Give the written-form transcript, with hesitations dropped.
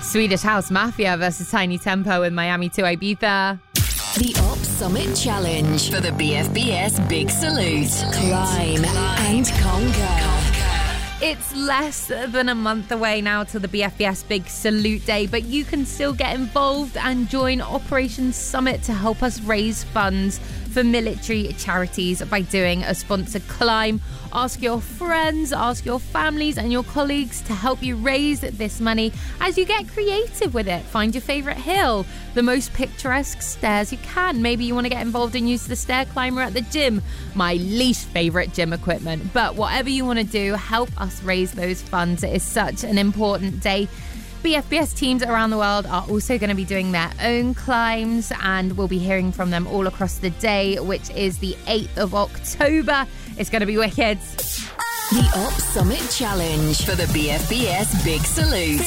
Swedish House Mafia versus Tiny Tempo in Miami to Ibiza. The Op Summit Challenge for the BFBS Big Salute. Climb and conquer. It's less than a month away now to the BFBS Big Salute Day, but you can still get involved and join Operation Summit to help us raise funds for military charities by doing a sponsored climb. Ask your friends, ask your families and your colleagues to help you raise this money as you get creative with it. Find your favourite hill, the most picturesque stairs you can. Maybe you want to get involved and use the stair climber at the gym, my least favourite gym equipment. But whatever you want to do, help us raise those funds. It is such an important day. BFBS teams around the world are also going to be doing their own climbs, and we'll be hearing from them all across the day, which is the 8th of October. It's going to be wicked. The Op Summit Challenge for the BFBS Big Salute.